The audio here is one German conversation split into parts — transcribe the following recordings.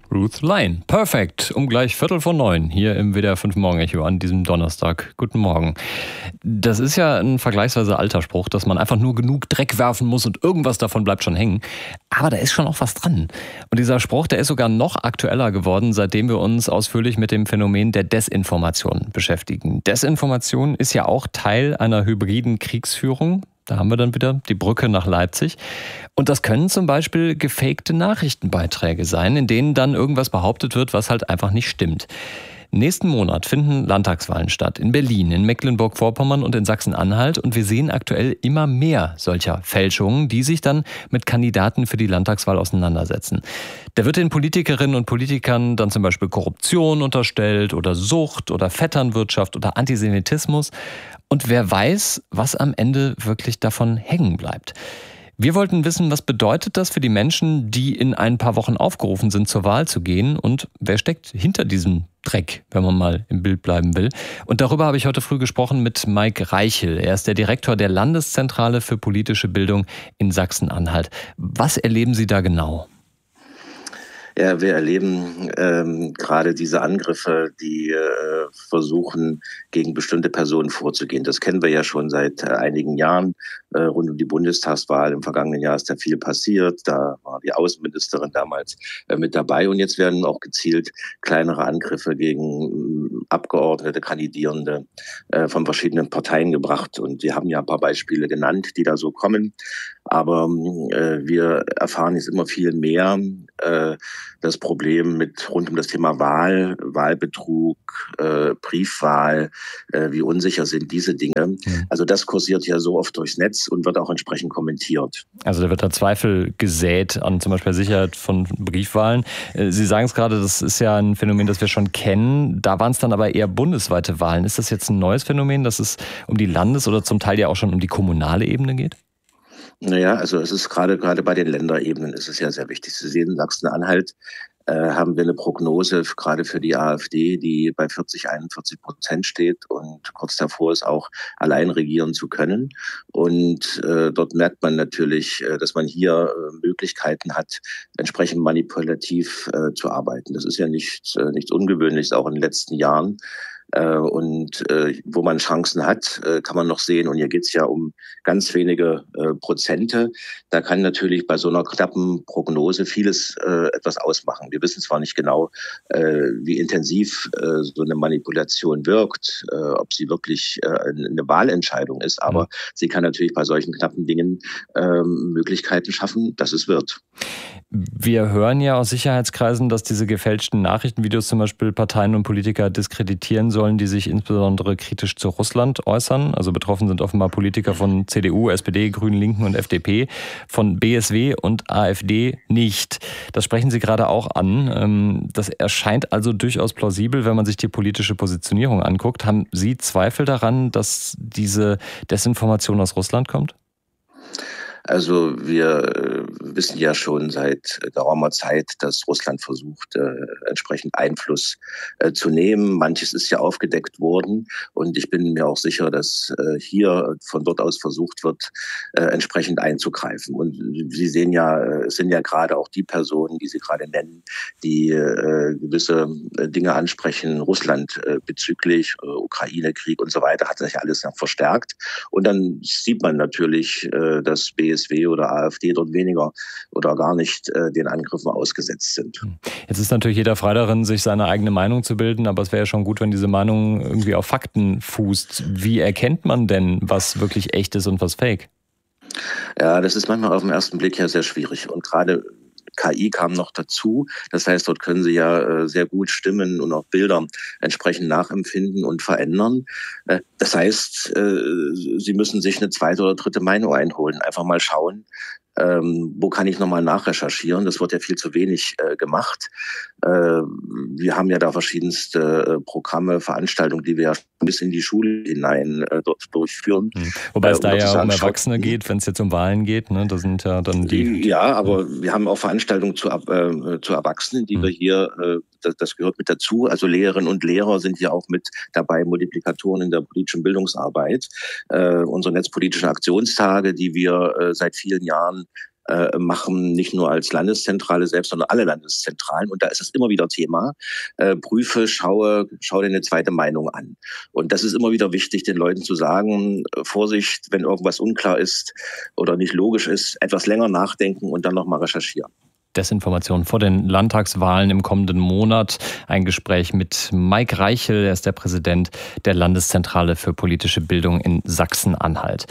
Ruth Lyon. Perfekt. Um gleich 8:45 hier im WDR 5 Morgen-Echo an diesem Donnerstag. Guten Morgen. Das ist ja ein vergleichsweise alter Spruch, dass man einfach nur genug Dreck werfen muss und irgendwas davon bleibt schon hängen. Aber da ist schon auch was dran. Und dieser Spruch, der ist sogar noch aktueller geworden, seitdem wir uns ausführlich mit dem Phänomen der Desinformation beschäftigen. Desinformation ist ja auch Teil einer hybriden Kriegsführung. Da haben wir dann wieder die Brücke nach Leipzig. Und das können zum Beispiel gefakte Nachrichtenbeiträge sein, in denen dann irgendwas behauptet wird, was halt einfach nicht stimmt. Nächsten Monat finden Landtagswahlen statt. In Berlin, in Mecklenburg-Vorpommern und in Sachsen-Anhalt. Und wir sehen aktuell immer mehr solcher Fälschungen, die sich dann mit Kandidaten für die Landtagswahl auseinandersetzen. Da wird den Politikerinnen und Politikern dann zum Beispiel Korruption unterstellt oder Sucht oder Vetternwirtschaft oder Antisemitismus. Und wer weiß, was am Ende wirklich davon hängen bleibt. Wir wollten wissen, was bedeutet das für die Menschen, die in ein paar Wochen aufgerufen sind, zur Wahl zu gehen, und wer steckt hinter diesem Dreck, wenn man mal im Bild bleiben will. Und darüber habe ich heute früh gesprochen mit Mike Reichel. Er ist der Direktor der Landeszentrale für politische Bildung in Sachsen-Anhalt. Was erleben Sie da genau? Ja, wir erleben gerade diese Angriffe, die versuchen, gegen bestimmte Personen vorzugehen. Das kennen wir ja schon seit einigen Jahren. Rund um die Bundestagswahl im vergangenen Jahr ist da viel passiert. Da war die Außenministerin damals mit dabei. Und jetzt werden auch gezielt kleinere Angriffe gegen Abgeordnete, Kandidierende von verschiedenen Parteien gebracht. Und wir haben ja ein paar Beispiele genannt, die da so kommen. Aber wir erfahren jetzt immer viel mehr das Problem rund um das Thema Wahl, Wahlbetrug, Briefwahl, wie unsicher sind diese Dinge. Also das kursiert ja so oft durchs Netz und wird auch entsprechend kommentiert. Also da wird da Zweifel gesät an zum Beispiel der Sicherheit von Briefwahlen. Sie sagen es gerade, das ist ja ein Phänomen, das wir schon kennen. Da waren es dann aber eher bundesweite Wahlen. Ist das jetzt ein neues Phänomen, dass es um die Landes- oder zum Teil ja auch schon um die kommunale Ebene geht? Naja, also es ist gerade bei den Länderebenen ist es ja sehr wichtig. Sie sehen, in Sachsen-Anhalt haben wir eine Prognose gerade für die AfD, die bei 41% steht und kurz davor ist, auch allein regieren zu können. Und dort merkt man natürlich, dass man hier Möglichkeiten hat, entsprechend manipulativ zu arbeiten. Das ist ja nichts Ungewöhnliches, auch in den letzten Jahren. Und wo man Chancen hat, kann man noch sehen. Und hier geht es ja um ganz wenige Prozente. Da kann natürlich bei so einer knappen Prognose vieles etwas ausmachen. Wir wissen zwar nicht genau, wie intensiv so eine Manipulation wirkt, ob sie wirklich eine Wahlentscheidung ist, aber sie kann natürlich bei solchen knappen Dingen Möglichkeiten schaffen, dass es wird. Wir hören ja aus Sicherheitskreisen, dass diese gefälschten Nachrichtenvideos zum Beispiel Parteien und Politiker diskreditieren sollen, die sich insbesondere kritisch zu Russland äußern. Also betroffen sind offenbar Politiker von CDU, SPD, Grünen, Linken und FDP, von BSW und AfD nicht. Das sprechen Sie gerade auch an. Das erscheint also durchaus plausibel, wenn man sich die politische Positionierung anguckt. Haben Sie Zweifel daran, dass diese Desinformation aus Russland kommt? Also wir wissen ja schon seit geraumer Zeit, dass Russland versucht, entsprechend Einfluss zu nehmen. Manches ist ja aufgedeckt worden und ich bin mir auch sicher, dass hier von dort aus versucht wird, entsprechend einzugreifen. Und Sie sehen ja, es sind ja gerade auch die Personen, die Sie gerade nennen, die gewisse Dinge ansprechen, Russland bezüglich Ukraine-Krieg und so weiter, hat sich alles noch verstärkt. Und dann sieht man natürlich, dass BSW oder AfD dort weniger oder gar nicht den Angriffen ausgesetzt sind. Jetzt ist natürlich jeder frei darin, sich seine eigene Meinung zu bilden, aber es wäre ja schon gut, wenn diese Meinung irgendwie auf Fakten fußt. Wie erkennt man denn, was wirklich echt ist und was fake? Ja, das ist manchmal auf den ersten Blick ja sehr schwierig und gerade KI kam noch dazu. Das heißt, dort können Sie ja sehr gut Stimmen und auch Bilder entsprechend nachempfinden und verändern. Das heißt, Sie müssen sich eine zweite oder dritte Meinung einholen. Einfach mal schauen, wo kann ich nochmal nachrecherchieren? Das wird ja viel zu wenig gemacht. Wir haben ja da verschiedenste Programme, Veranstaltungen, die wir ja bis in die Schule hinein dort durchführen. Wobei es da ja um Erwachsene geht, wenn es jetzt um Wahlen geht. Ne? Das sind ja dann die. Ja, aber wir haben auch Veranstaltungen zu Erwachsenen, die wir hier, das gehört mit dazu. Also Lehrerinnen und Lehrer sind ja auch mit dabei, Multiplikatoren in der politischen Bildungsarbeit. Unsere netzpolitischen Aktionstage, die wir seit vielen Jahren machen, nicht nur als Landeszentrale selbst, sondern alle Landeszentralen. Und da ist es immer wieder Thema. Prüfe, schau dir eine zweite Meinung an. Und das ist immer wieder wichtig, den Leuten zu sagen, Vorsicht, wenn irgendwas unklar ist oder nicht logisch ist, etwas länger nachdenken und dann nochmal recherchieren. Desinformation vor den Landtagswahlen im kommenden Monat. Ein Gespräch mit Mike Reichel, er ist der Präsident der Landeszentrale für politische Bildung in Sachsen-Anhalt.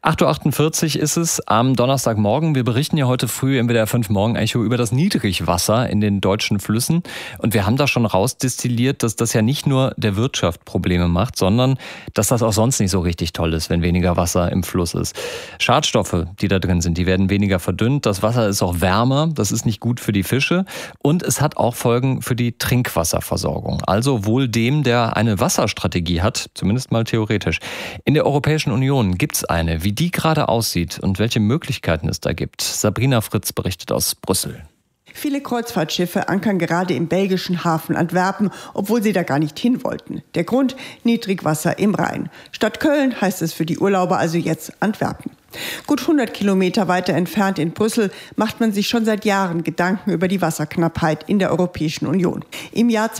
8.48 Uhr ist es am Donnerstagmorgen. Wir berichten ja heute früh im WDR 5 Morgen-Echo über das Niedrigwasser in den deutschen Flüssen. Und wir haben da schon rausdestilliert, dass das ja nicht nur der Wirtschaft Probleme macht, sondern dass das auch sonst nicht so richtig toll ist, wenn weniger Wasser im Fluss ist. Schadstoffe, die da drin sind, die werden weniger verdünnt. Das Wasser ist auch wärmer. Das ist nicht gut für die Fische und es hat auch Folgen für die Trinkwasserversorgung. Also wohl dem, der eine Wasserstrategie hat, zumindest mal theoretisch. In der Europäischen Union gibt es eine. Wie die gerade aussieht und welche Möglichkeiten es da gibt. Sabrina Fritz berichtet aus Brüssel. Viele Kreuzfahrtschiffe ankern gerade im belgischen Hafen Antwerpen, obwohl sie da gar nicht hin wollten. Der Grund: Niedrigwasser im Rhein. Statt Köln heißt es für die Urlauber also jetzt Antwerpen. Gut 100 Kilometer weiter entfernt in Brüssel macht man sich schon seit Jahren Gedanken über die Wasserknappheit in der Europäischen Union. Im Jahr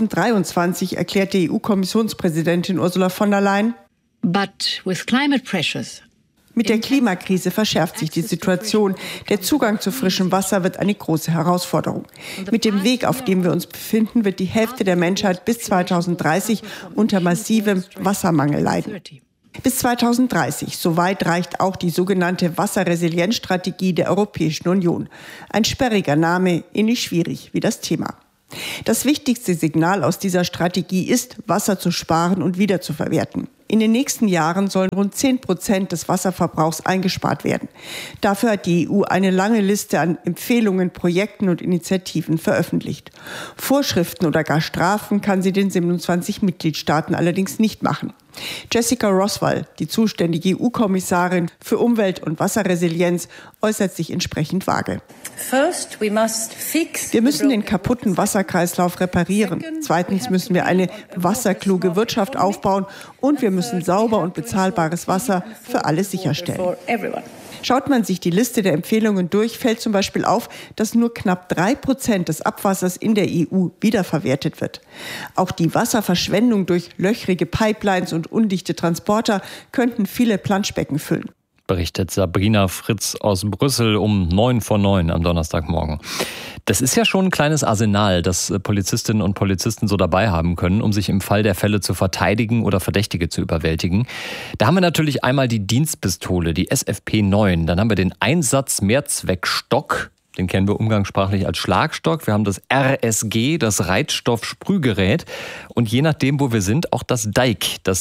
2023 erklärte EU-Kommissionspräsidentin Ursula von der Leyen: But with climate pressures. Mit der Klimakrise verschärft sich die Situation. Der Zugang zu frischem Wasser wird eine große Herausforderung. Mit dem Weg, auf dem wir uns befinden, wird die Hälfte der Menschheit bis 2030 unter massivem Wassermangel leiden. Bis 2030, soweit reicht auch die sogenannte Wasserresilienzstrategie der Europäischen Union. Ein sperriger Name, ähnlich schwierig wie das Thema. Das wichtigste Signal aus dieser Strategie ist, Wasser zu sparen und wiederzuverwerten. In den nächsten Jahren sollen rund 10% des Wasserverbrauchs eingespart werden. Dafür hat die EU eine lange Liste an Empfehlungen, Projekten und Initiativen veröffentlicht. Vorschriften oder gar Strafen kann sie den 27 Mitgliedstaaten allerdings nicht machen. Jessica Roswell, die zuständige EU-Kommissarin für Umwelt- und Wasserresilienz, äußert sich entsprechend vage. Wir müssen den kaputten Wasserkreislauf reparieren. Zweitens müssen wir eine wasserkluge Wirtschaft aufbauen und wir müssen sauber und bezahlbares Wasser für alle sicherstellen. Schaut man sich die Liste der Empfehlungen durch, fällt zum Beispiel auf, dass nur knapp 3% des Abwassers in der EU wiederverwertet wird. Auch die Wasserverschwendung durch löchrige Pipelines und undichte Transporter könnten viele Planschbecken füllen. Berichtet Sabrina Fritz aus Brüssel um 8:45 am Donnerstagmorgen. Das ist ja schon ein kleines Arsenal, das Polizistinnen und Polizisten so dabei haben können, um sich im Fall der Fälle zu verteidigen oder Verdächtige zu überwältigen. Da haben wir natürlich einmal die Dienstpistole, die SFP-9. Dann haben wir den Einsatz-Mehrzweckstock. Den kennen wir umgangssprachlich als Schlagstock. Wir haben das RSG, das Reizstoffsprühgerät. Und je nachdem, wo wir sind, auch das DEIK, das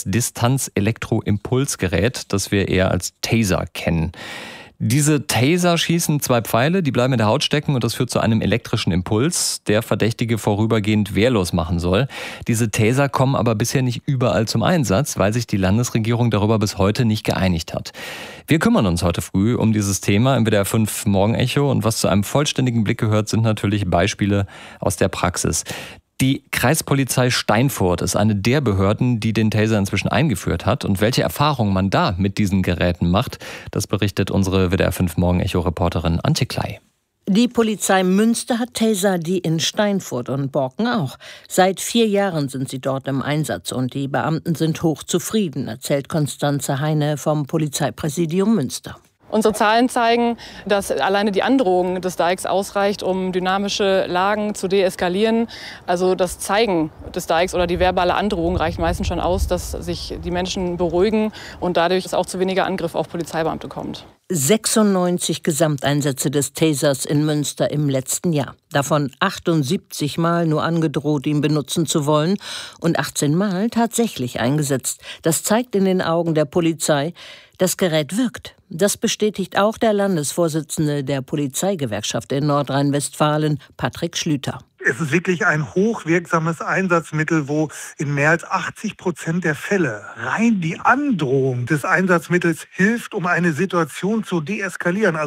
Distanz-Elektroimpulsgerät, das wir eher als Taser kennen. Diese Taser schießen 2 Pfeile, die bleiben in der Haut stecken und das führt zu einem elektrischen Impuls, der Verdächtige vorübergehend wehrlos machen soll. Diese Taser kommen aber bisher nicht überall zum Einsatz, weil sich die Landesregierung darüber bis heute nicht geeinigt hat. Wir kümmern uns heute früh um dieses Thema im WDR 5 Morgen-Echo und was zu einem vollständigen Blick gehört, sind natürlich Beispiele aus der Praxis. Die Kreispolizei Steinfurt ist eine der Behörden, die den Taser inzwischen eingeführt hat. Und welche Erfahrungen man da mit diesen Geräten macht, das berichtet unsere WDR 5 Morgen-Echo-Reporterin Antje Klei. Die Polizei Münster hat Taser, die in Steinfurt und Borken auch. Seit 4 Jahren sind sie dort im Einsatz und die Beamten sind hochzufrieden, erzählt Konstanze Heine vom Polizeipräsidium Münster. Unsere Zahlen zeigen, dass alleine die Androhung des Deiks ausreicht, um dynamische Lagen zu deeskalieren. Also das Zeigen des Deiks oder die verbale Androhung reicht meistens schon aus, dass sich die Menschen beruhigen und dadurch es auch zu weniger Angriff auf Polizeibeamte kommt. 96 Gesamteinsätze des Tasers in Münster im letzten Jahr. Davon 78 Mal nur angedroht, ihn benutzen zu wollen und 18 Mal tatsächlich eingesetzt. Das zeigt in den Augen der Polizei, das Gerät wirkt. Das bestätigt auch der Landesvorsitzende der Polizeigewerkschaft in Nordrhein-Westfalen, Patrick Schlüter. Es ist wirklich ein hochwirksames Einsatzmittel, wo in mehr als 80% der Fälle rein die Androhung des Einsatzmittels hilft, um eine Situation zu deeskalieren. Also das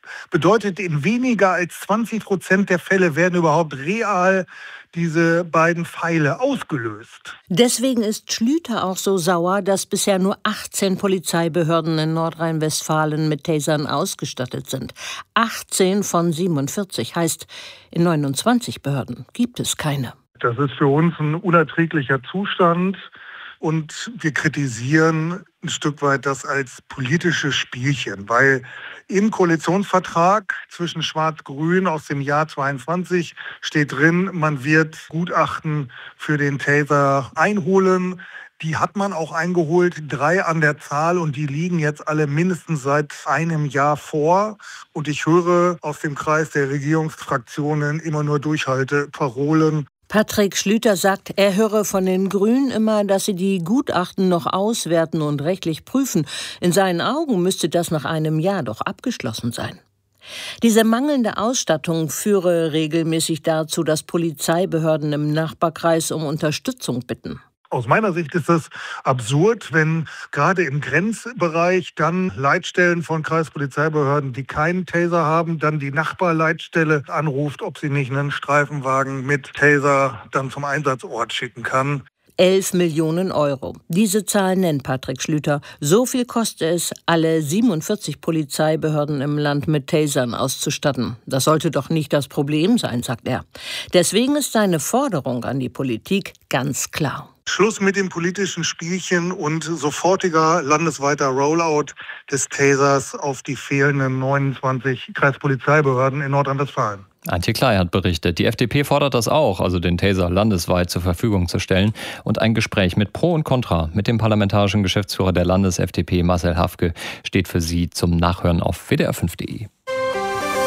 Bedeutet, in weniger als 20% der Fälle werden überhaupt real diese beiden Pfeile ausgelöst. Deswegen ist Schlüter auch so sauer, dass bisher nur 18 Polizeibehörden in Nordrhein-Westfalen mit Tasern ausgestattet sind. 18 von 47 heißt, in 29 Behörden gibt es keine. Das ist für uns ein unerträglicher Zustand. Und wir kritisieren ein Stück weit das als politisches Spielchen, weil im Koalitionsvertrag zwischen Schwarz-Grün aus dem Jahr 22 steht drin, man wird Gutachten für den Taser einholen. Die hat man auch eingeholt, 3 an der Zahl, und die liegen jetzt alle mindestens seit einem Jahr vor. Und ich höre aus dem Kreis der Regierungsfraktionen immer nur Durchhalteparolen. Patrick Schlüter sagt, er höre von den Grünen immer, dass sie die Gutachten noch auswerten und rechtlich prüfen. In seinen Augen müsste das nach einem Jahr doch abgeschlossen sein. Diese mangelnde Ausstattung führe regelmäßig dazu, dass Polizeibehörden im Nachbarkreis um Unterstützung bitten. Aus meiner Sicht ist es absurd, wenn gerade im Grenzbereich dann Leitstellen von Kreispolizeibehörden, die keinen Taser haben, dann die Nachbarleitstelle anruft, ob sie nicht einen Streifenwagen mit Taser dann zum Einsatzort schicken kann. 11 Millionen Euro. Diese Zahl nennt Patrick Schlüter. So viel kostet es, alle 47 Polizeibehörden im Land mit Tasern auszustatten. Das sollte doch nicht das Problem sein, sagt er. Deswegen ist seine Forderung an die Politik ganz klar. Schluss mit dem politischen Spielchen und sofortiger landesweiter Rollout des Tasers auf die fehlenden 29 Kreispolizeibehörden in Nordrhein-Westfalen. Antje Klei hat berichtet, die FDP fordert das auch, also den Taser landesweit zur Verfügung zu stellen. Und ein Gespräch mit Pro und Contra mit dem parlamentarischen Geschäftsführer der Landes-FDP, Marcel Hafke, steht für Sie zum Nachhören auf wdr5.de.